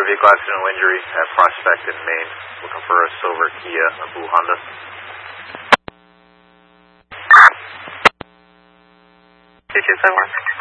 motor vehicle accidental injury at Prospect in Maine. Looking for a silver Kia, a blue Honda. 2271.